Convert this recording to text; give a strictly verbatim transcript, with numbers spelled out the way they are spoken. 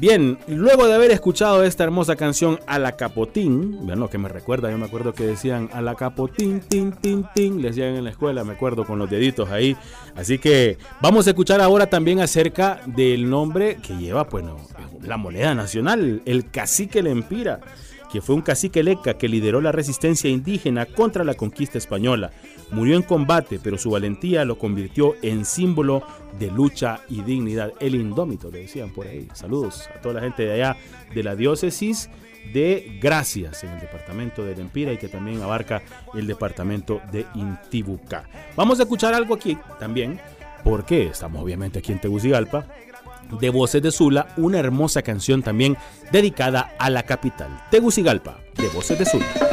Bien, luego de haber escuchado esta hermosa canción A la Capotín, bueno, que me recuerda, yo me acuerdo que decían A la Capotín, tin, tin, tin, le decían en la escuela, me acuerdo, con los deditos ahí. Así que vamos a escuchar ahora también acerca del nombre que lleva, bueno, la moneda nacional, el cacique Lempira, que fue un cacique leca que lideró la resistencia indígena contra la conquista española. Murió en combate, pero su valentía lo convirtió en símbolo de lucha y dignidad. El indómito, le decían por ahí. Saludos a toda la gente de allá de la diócesis de Gracias, en el departamento de Lempira, y que también abarca el departamento de Intibucá. Vamos a escuchar algo aquí también, porque estamos obviamente aquí en Tegucigalpa, de Voces de Sula, una hermosa canción también dedicada a la capital. Tegucigalpa, de Voces de Sula.